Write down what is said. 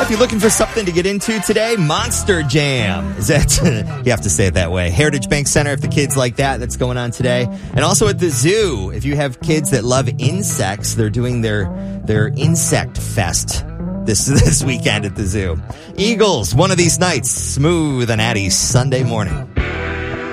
if you're looking for something to get into today, Monster Jam. Is that, you have to say it that way. Heritage Bank Center, if the kids like that, that's going on today. And also at the zoo, if you have kids that love insects, they're doing their Insect Fest this weekend at the zoo. Eagles, one of these nights, Smooth and Addy, Sunday morning.